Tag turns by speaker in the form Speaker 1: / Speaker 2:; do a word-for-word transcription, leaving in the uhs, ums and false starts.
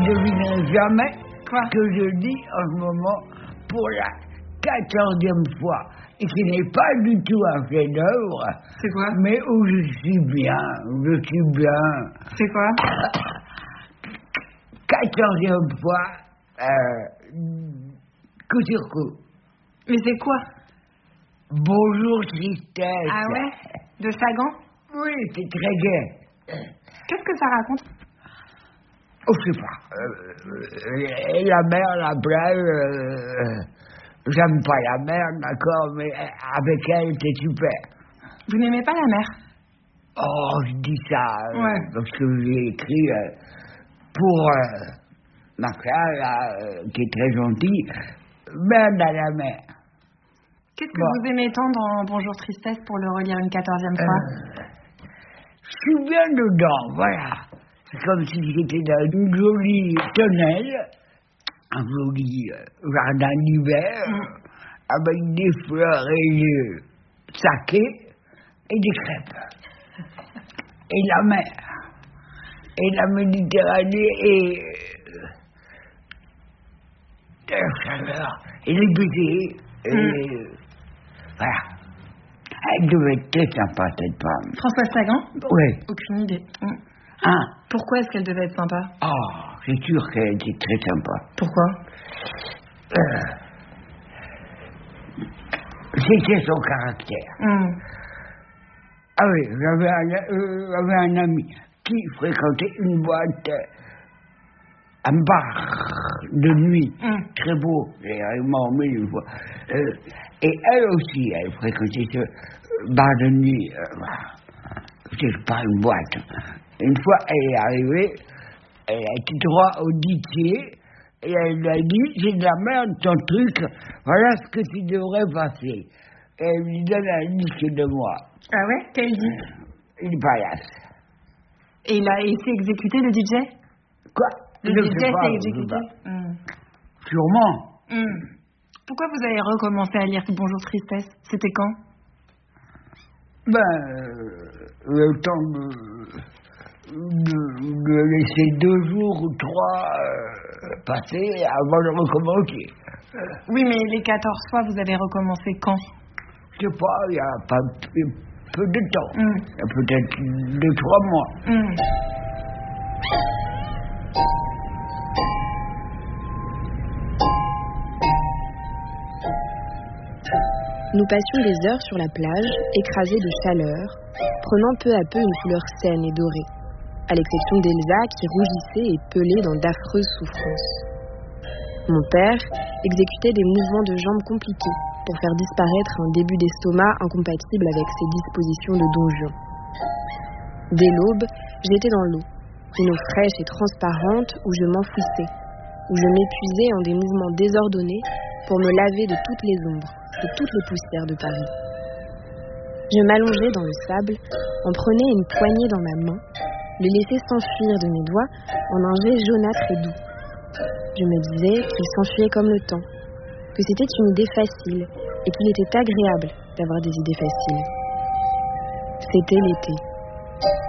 Speaker 1: devinerez jamais
Speaker 2: Quoi?
Speaker 1: que je dis en ce moment pour la quatorzième fois, et qui n'est pas du tout un chef-d'œuvre.
Speaker 2: C'est quoi?
Speaker 1: Mais où je suis bien, où je suis bien.
Speaker 2: C'est quoi?
Speaker 1: Quatorzième fois, euh, coup sur coup.
Speaker 2: Mais c'est quoi?
Speaker 1: Bonjour tristesse.
Speaker 2: Ah ouais? De Sagan?
Speaker 1: Oui, c'est très gai.
Speaker 2: Qu'est-ce que ça raconte?
Speaker 1: Oh, je sais pas. Euh, et la mer, la plage, euh, j'aime pas la mer, d'accord, mais avec elle, c'est super.
Speaker 2: Vous n'aimez pas la mer?
Speaker 1: Oh, je dis ça euh,
Speaker 2: Ouais.
Speaker 1: parce que j'ai écrit euh, pour euh, ma frère, là, euh, qui est très gentille, merde à la mer.
Speaker 2: Qu'est-ce que
Speaker 1: Bon.
Speaker 2: vous aimez tant dans Bonjour Tristesse pour le relire une quatorzième fois?
Speaker 1: Euh, je suis bien dedans, voilà. C'est comme si j'étais dans une jolie tonnelle, un joli euh, jardin d'hiver,
Speaker 2: Mm.
Speaker 1: avec des fleurs et des sakés et des crêpes. Et la mer. Et la Méditerranée et euh, la chaleur. Et les baisers. Et
Speaker 2: Mm.
Speaker 1: voilà. Elle devait être très sympa, cette femme.
Speaker 2: Françoise Sagan?
Speaker 1: Oui.
Speaker 2: Aucune idée. Mm.
Speaker 1: Hein?
Speaker 2: Pourquoi est-ce qu'elle devait être sympa?
Speaker 1: Oh, c'est sûr qu'elle était très sympa.
Speaker 2: Pourquoi?
Speaker 1: Euh, C'était son caractère.
Speaker 2: Mm.
Speaker 1: Ah oui, j'avais un, euh, j'avais un ami qui fréquentait une boîte, euh, un bar de nuit,
Speaker 2: Mm.
Speaker 1: très beau, et elle m'a emmené une fois. Euh, et elle aussi, elle fréquentait ce bar de nuit. Euh, voilà. C'est pas une boîte. Une fois, elle est arrivée, elle a été droit au D J, et elle lui a dit, c'est de la merde ton truc, voilà ce que tu devrais passer. Et elle lui donne un disque de moi.
Speaker 2: Ah ouais? Quel dit?
Speaker 1: Une paillasse.
Speaker 2: Et il a été exécuté, le D J?
Speaker 1: Quoi?
Speaker 2: Le
Speaker 1: Je
Speaker 2: D
Speaker 1: sais
Speaker 2: J
Speaker 1: pas,
Speaker 2: s'est
Speaker 1: je
Speaker 2: exécuté?
Speaker 1: sais pas.
Speaker 2: Mm.
Speaker 1: Sûrement.
Speaker 2: Mm. Pourquoi vous avez recommencé à lire Bonjour Tristesse? C'était quand?
Speaker 1: Ben, euh, le temps de, de, de laisser deux jours ou trois euh, passer avant de recommencer. Euh,
Speaker 2: Oui, mais les quatorze fois, vous avez recommencé quand?
Speaker 1: je sais pas, il y a pas peu, peu de temps.
Speaker 2: Mm.
Speaker 1: Il y a peut-être deux, trois mois.
Speaker 2: Mm.
Speaker 3: Nous passions des heures sur la plage, écrasés de chaleur, prenant peu à peu une couleur saine et dorée, à l'exception d'Elsa qui rougissait et pelait dans d'affreuses souffrances. Mon père exécutait des mouvements de jambes compliqués pour faire disparaître un début d'estomac incompatible avec ses dispositions de donjon. Dès l'aube, j'étais dans l'eau, une eau fraîche et transparente où je m'enfouissais, où je m'épuisais en des mouvements désordonnés pour me laver de toutes les ombres, de toutes les poussières de Paris. Je m'allongeais dans le sable, en prenais une poignée dans ma main, le laissais s'enfuir de mes doigts en un jet jaunâtre et doux. Je me disais qu'il s'enfuyait comme le temps, que c'était une idée facile et qu'il était agréable d'avoir des idées faciles. C'était l'été.